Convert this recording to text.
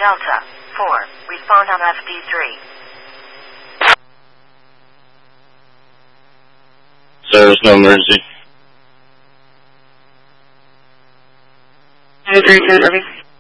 Delta 4, respond on FD3. Service, no emergency. 932, Irving.